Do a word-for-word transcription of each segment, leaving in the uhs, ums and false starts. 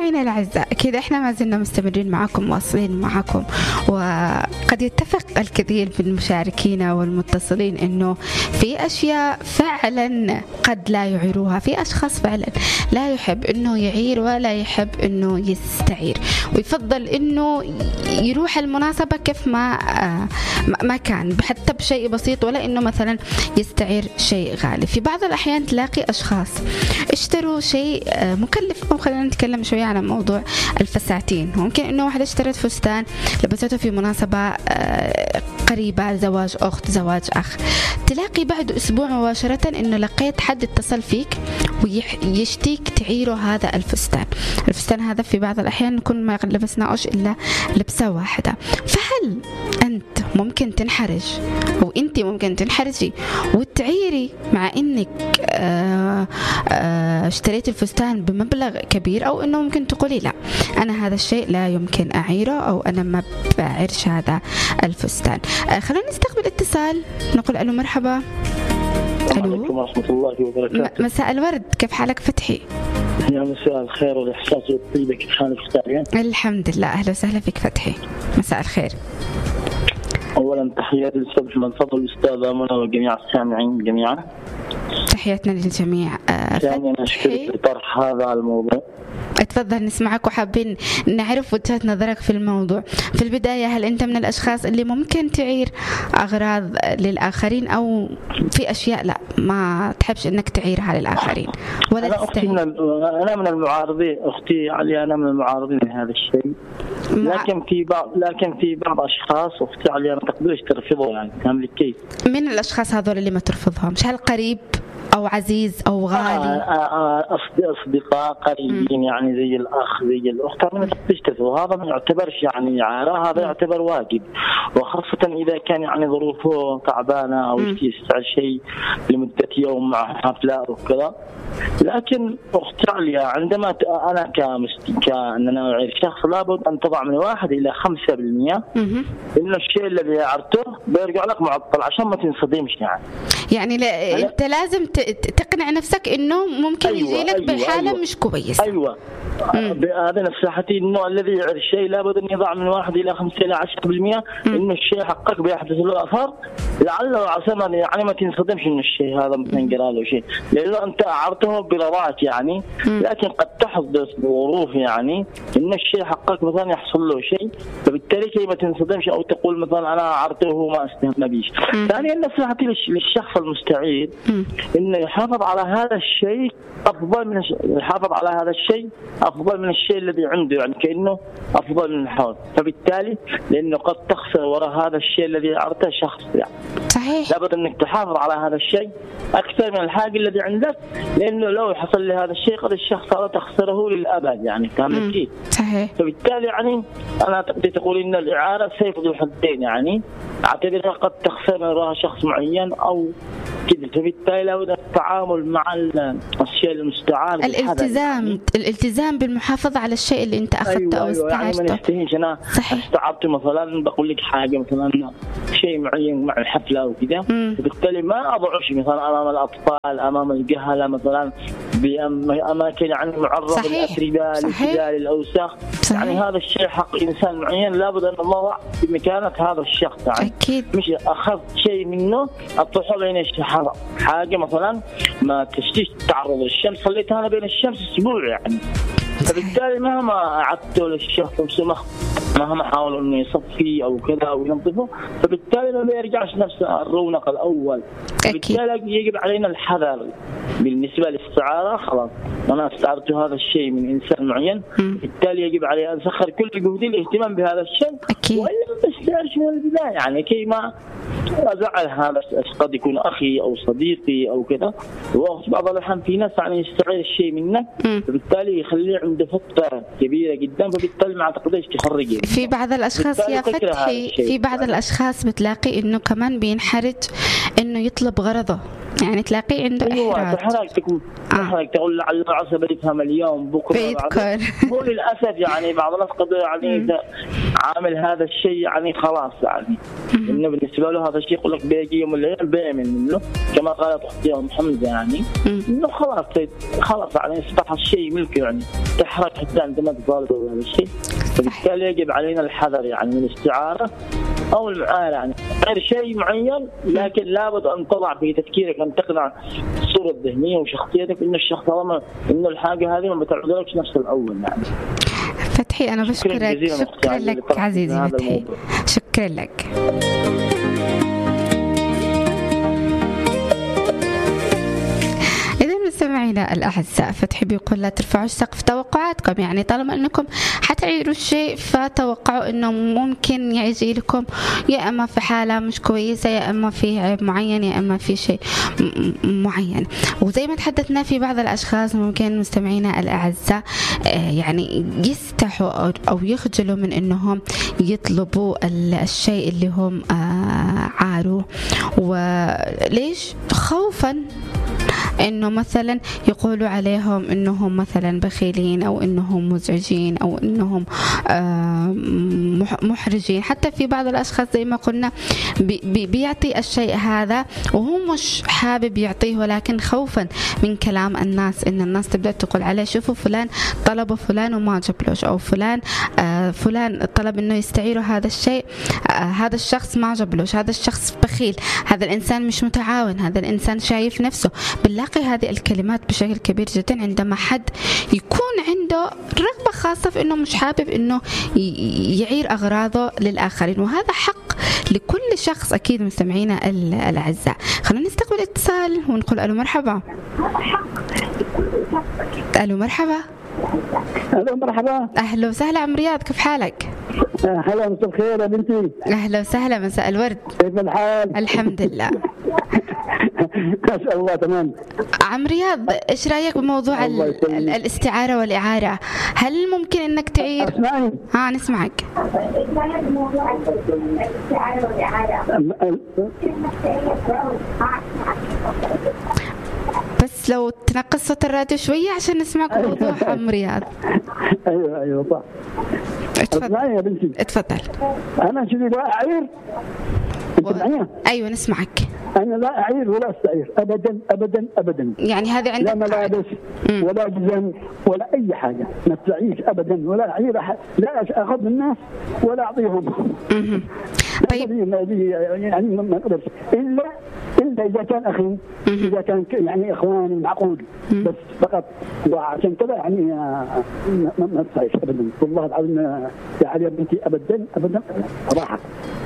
مستمعينا الأعزاء، أكيد إحنا ما زلنا مستمرين معكم، واصلين معكم، وقد يتفق الكثير من مشاركينا والمتصلين إنه في أشياء فعلا قد لا يعيروها، في أشخاص فعلا لا يحب إنه يعير ولا يحب إنه يستعير، ويفضل إنه يروح المناسبة كيف ما ما كان حتى بشيء بسيط، ولا إنه مثلا يستعير شيء غالي. في بعض الأحيان تلاقي أشخاص اشتروا شيء مكلف، أو خلينا نتكلم شوية عن موضوع الفساتين. ممكن إنه واحدة اشترت فستان لبسته في مناسبة قريبة، زواج أخت، زواج أخ، تلاقي بعد أسبوع مباشرة إنه لقيت حد اتصل فيك ويشتيك تعيره هذا الفستان. الفستان هذا في بعض الأحيان نكون ما لبسناش إلا لبسة واحدة. فهل أنت ممكن تنحرج أو أنت ممكن تنحرجي وتعيري مع إنك آآ آآ اشتريت الفستان بمبلغ كبير، أو إنه ممكن تقولي لا أنا هذا الشيء لا يمكن أعيره، أو أنا ما بعيرش هذا الفستان؟ خلونا نستقبل اتصال، نقول ألو مرحبا. عليكم ورحمة الله وبركاته. مساء الورد، كيف حالك فتحي؟ يا مساء الخير والإحساس والطيبة، كيف حالك فتحي؟ الحمد لله، أهلا وسهلا فيك فتحي، مساء الخير. أولا تحياتي للصبح من فضل الأستاذة منى وجميع السامعين جميعا. تحياتنا للجميع. ثانيا أشكرك لطرح هذا الموضوع. اتفضل نسمعك، وحابين نعرف وجهة نظرك في الموضوع. في البداية، هل أنت من الأشخاص اللي ممكن تعير أغراض للآخرين، أو في أشياء لا ما تحبش أنك تعيرها للآخرين ولا أنا تستعير؟ من أنا من المعارضين أختي علي، أنا من المعارضين لهذا الشيء، لكن في بعض لكن في بعض أشخاص أختي علي أنا تقدرش ترفضه، يعني فهم كيف؟ من الأشخاص هذول اللي ما ترفضهمش؟ هل قريب أو عزيز أو غالي؟ أصدقاء قريبين، يعني زي الأخ زي الأخت، ما تقدرش ترفضه. هذا ما يعتبرش يعني عارة، هذا يعتبر واجب، وخاصة إذا كان يعني ظروفه تعبانة أو يستعر شيء لمدة يوم مع حفلة أو كذا. لكن أختي عليا عندما ت... أنا كمست... كأننا أعير شخص لابد أن تضع من واحد إلى خمسة بالمئة إن الشيء الذي عرته بيرجع لك معطل عشان ما تنصدمش. يعني يعني لا... أنت لازم ت... تقنع نفسك إنه ممكن أيوة يجي لك أيوة بحالة أيوة مش كويسة. أيوة هذا نصيحتي، إنه الذي يعير الشيء لابد أن يضع من واحد إلى خمسة إلى عشرة بالمئة إنه الشيء حقك بيحدث له أثر، لعله عشان يعني ما تنصدمش إن الشيء هذا مثلا جرى له شيء، لأنه أنت عرته برضاك يعني. لكن قد تحدث ظروف يعني إن الشيء حقك مثلا يحصل له شيء، فبالتالي كي ما تنصدمش أو تقول مثلا أنا عرته وما استهمنا بيش. ثانيا نصيحتي للشخص المستعير إنه يحافظ على هذا الشيء أفضل من يحافظ على هذا الشيء أفضل من الشيء الذي عنده، يعني كأنه أفضل من الحوض. فبالتالي لأنه قد تخسر وراء هذا الشيء الذي عرته شخص، يعني صحيح لابد أنك تحافظ على هذا الشيء أكثر من الحاجة الذي عندك، لأنه لو حصل لهذا الشيء قد الشخص هذا تخسره للأبد، يعني كامل كيف. صحيح. فبالتالي يعني أنا تقدر تقول إن الإعارة سيف ذو حدين، يعني أعتبرها قد تخسر من وراء شخص معين أو كده. فبالتالي لابد التعامل مع الشيء المستعار، الالتزام يعني. الالتزام بالمحافظة على الشيء اللي أنت أخذته أيوة أو أيوة استعرته. يعني ما نستهينش أنا استعرت مثلا بقول لك حاجة مثلا شيء معين مع الحفلة وكده، فبالتالي ما أضعش مثلا أمام الأطفال أمام الجهلة مثلا بأماكن يعني معرضة للأتربة للجدال الأوساخ. يعني هذا الشيء حق إنسان معين لابد أن نضع في مكانة هذا الشخص، يعني أكيد. مش أخذ شيء منه أطرحه بين الشحرة، حاجة مثلا ما تشتيش تعرض للشمس خليتها أنا بين الشمس أسبوع يعني. فبالتالي مهما أعدته للشخص وسمخ مهما حاولوا إنه يصفي أو كذا أو ينظفه، فبالتالي ما بيرجعش نفس الرونق الأول. فبالتالي يجب علينا الحذر بالنسبة للاستعارة. خلاص أنا استعرت هذا الشيء من إنسان معين، بالتالي يجب علي أن أسخر كل جهدي الاهتمام بهذا الشيء، وإلا ما استعرش من البداية، يعني كي ما أزعل هذا قد يكون أخي أو صديقي أو كذا. وفي بعض الأحيان في ناس يعني يستعير الشيء منك، فبالتالي يخليه عنده فترة كبيرة جدا، فبالتالي ما تقدرش تخرجه. في بعض الأشخاص يا فتحي، في بعض الأشخاص بتلاقي إنه كمان بينحرج إنه يطلب غرضه يعني تلاقيه عنده أيوة إحراج. تحرك تكون تحرك تقول لعل العصر بيفهم اليوم بكرة بيذكر. هو للأسف يعني بعض الناس قد يعني عامل هذا الشيء يعني خلاص يعني إنه بالنسبة له هذا الشيء يقول لك بيجي يوم الليل بيمن منه كما قالت أختي أم حمزة يعني إنه خلاص خلاص يعني أصبح الشيء ملكه يعني تحرك حتى عندما تطالب بهذا الشيء. فبالتالي يجب علينا الحذر يعني من الاستعارة أو المعايرة يعني غير شيء معين، لكن لابد أن تضع في تفكيرك أن تقنع الصورة الذهنية وشخصيتك إنه الشخص طالما إنه الحاجة هذه ما بتعودلكش نفس الأول يعني. فتحي أنا بشكرك، شكرا لك عزيزي فتحي، شكرا لك. مستمعينا الأعزاء، فتحي بيقول لا ترفعوا سقف توقعاتكم، يعني طالما أنكم حتعيروا الشيء فتوقعوا أنه ممكن يجي لكم يا أما في حالة مش كويسة يا أما في عيب معين يا أما في شيء معين. وزي ما تحدثنا في بعض الأشخاص ممكن مستمعينا الأعزاء يعني يستحوا أو يخجلوا من أنهم يطلبوا الشيء اللي هم عاروه، وليش؟ خوفا انه مثلا يقولوا عليهم انهم مثلا بخيلين او انهم مزعجين او انهم محرجين. حتى في بعض الاشخاص زي ما قلنا بي بيعطي الشيء هذا وهو مش حابب يعطيه، ولكن خوفا من كلام الناس، ان الناس تبدا تقول عليه شوفوا فلان طلب فلان وما جبلوش، او فلان فلان طلب انه يستعيره هذا الشيء هذا الشخص ما جبلوش، هذا الشخص بخيل، هذا الانسان مش متعاون، هذا الانسان شايف نفسه. بنلاقي هذه الكلمات بشكل كبير جدا عندما حد يكون عنده رغبة خاصة في انه مش حابب انه يعير اغراضه للاخرين، وهذا حق لكل شخص اكيد. مستمعينا الاعزاء خلونا نستقبل اتصال ونقول الو مرحبا. الو مرحبا. الو مرحبا. اهلا وسهلا عم رياض، كيف حالك؟ هلا مساء الخير يا بنتي. اهلا وسهلا، مساء الورد. كيف الحال؟ الحمد لله. ما شاء الله تمام. عم رياض ايش رايك بموضوع الاستعاره والاعاره؟ هل ممكن انك تعير؟ اسمعني. ها نسمعك. بس لو تنقص صوت الراديو شويه عشان نسمعك بوضوح عم رياض. ايوه ايوه صح. اتفضل يا بنتي. اتفضل. انا شو لا اعير. و... ايوه نسمعك. انا لا اعير ولا استعير ابدا ابدا ابدا. يعني هذه عندك لا ملابس ولا جزم ولا اي حاجه، ما استعيش ابدا ولا اعير أحد. لا اخذ من الناس ولا اعطيهم. طيب يعني ما اقدرش الا الا اذا كان اخي، اذا كان يعني اخواني معقول، بس فقط. وعشان كذا يعني ما ما استعيش ابدا والله العظيم يا علي بنتي ابدا ابدا صراحه.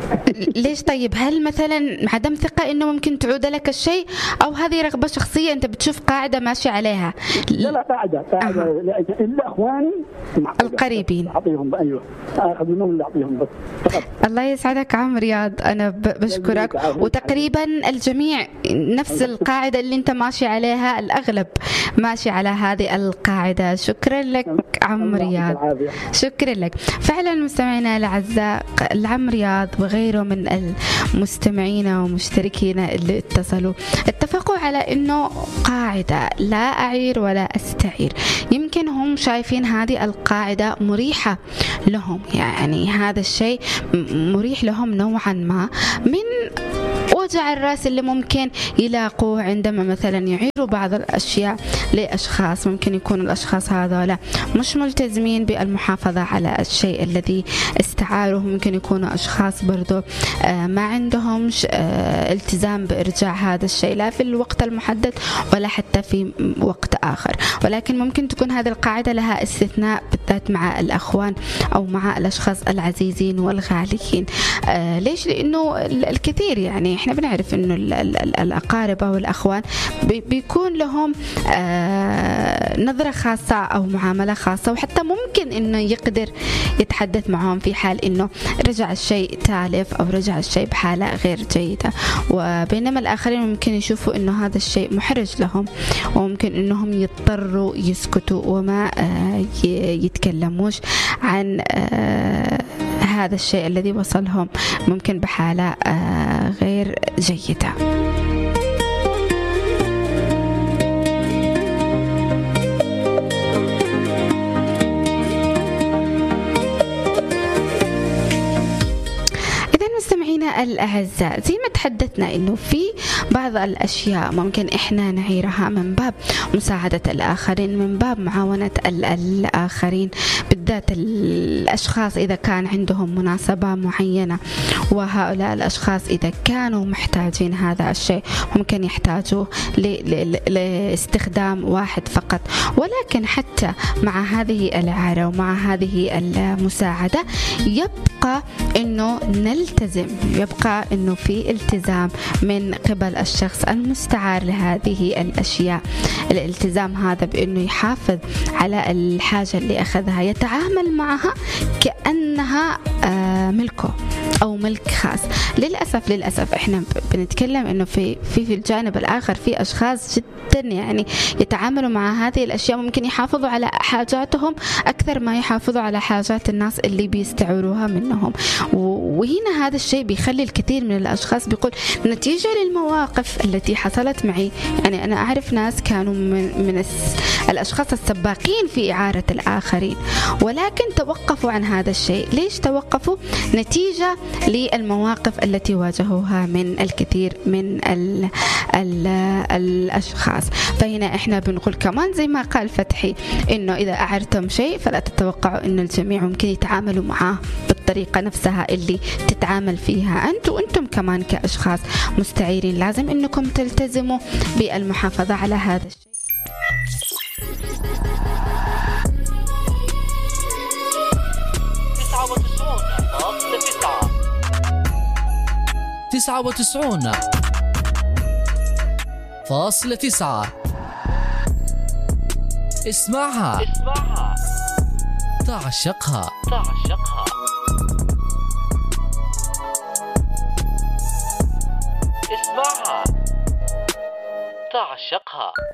ليش طيب؟ هل مثلا عدم ثقة انه ممكن تعود لك الشيء، او هذه رغبة شخصية انت بتشوف قاعدة ماشي عليها؟ لا لا قاعدة قاعدة أه. الا اخواني القريبين اعطيهم. ايوه اخذ منهم اللي اعطيهم بس فقط. الله يسعدك عم رياض، انا بشكرك. وتقريبا الجميع نفس القاعدة اللي انت ماشي عليها، الاغلب ماشي على هذه القاعدة. شكرا لك عم رياض، شكرا لك. فعلا مستمعينا الاعزاء العم رياض وغيره من المستمعين ومشتركين اللي اتصلوا اتفقوا على انه قاعدة لا اعير ولا استعير. يمكن هم شايفين هذه القاعدة مريحة لهم، يعني هذا الشيء مريح لهم نوعا ما من وجع الراس اللي ممكن يلاقوه عندما مثلا يعيروا بعض الأشياء لأشخاص. ممكن يكون الأشخاص هذولا مش ملتزمين بالمحافظة على الشيء الذي استعاروه، ممكن يكونوا أشخاص برضو ما عندهمش التزام بإرجاع هذا الشيء لا في الوقت المحدد ولا حتى في وقت آخر. ولكن ممكن تكون هذه القاعدة لها استثناء بالذات مع الأخوان أو مع الأشخاص العزيزين والغاليين. ليش؟ لأنه الكثير يعني احنا بنعرف انه الاقارب او الاخوان بيكون لهم نظرة خاصة او معاملة خاصة، وحتى ممكن انه يقدر يتحدث معهم في حال انه رجع الشيء تالف او رجع الشيء بحالة غير جيدة. وبينما الاخرين ممكن يشوفوا انه هذا الشيء محرج لهم، وممكن انهم يضطروا يسكتوا وما يتكلموش عن هذا الشيء الذي وصلهم ممكن بحالة غير جيدة. الأعزاء، زي ما تحدثنا إنه في بعض الأشياء ممكن إحنا نعيرها من باب مساعدة الآخرين، من باب معاونة الآخرين، بالذات الأشخاص إذا كان عندهم مناسبة معينة، وهؤلاء الأشخاص إذا كانوا محتاجين هذا الشيء ممكن يحتاجوه لاستخدام واحد فقط. ولكن حتى مع هذه الإعارة ومع هذه المساعدة يبقى إنه نلتزم، يبقى إنه في التزام من قبل الشخص المستعار لهذه الأشياء. الالتزام هذا بإنه يحافظ على الحاجة اللي أخذها، يتعامل معها كأنها ملكه أو ملك خاص. للأسف للأسف إحنا بنتكلم إنه في في في الجانب الآخر في أشخاص جدا يعني يتعاملوا مع هذه الأشياء، ممكن يحافظوا على حاجاتهم أكثر ما يحافظوا على حاجات الناس اللي بيستعروها منهم. وهنا هذا الشيء بيخلي الكثير من الأشخاص بيقول نتيجة للمواقف التي حصلت معي، يعني أنا أعرف ناس كانوا من, من الأشخاص السباقين في إعارة الآخرين، ولكن توقفوا عن هذا الشيء. ليش توقفوا؟ نتيجة للمواقف التي واجهوها من الكثير من ال ال الأشخاص. فهنا إحنا بنقول كمان زي ما قال فتحي إنه إذا أعرتم شيء فلا تتوقعوا إن الجميع ممكن يتعاملوا معه بالطريقة نفسها اللي تتعامل فيها أنت. وأنتم كمان كأشخاص مستعيرين لازم إنكم تلتزموا بالمحافظة على هذا الشيء. تسعة وتسعون فاصلة تسعة اسمعها اسمعها تعشقها تعشقها اسمعها تعشقها.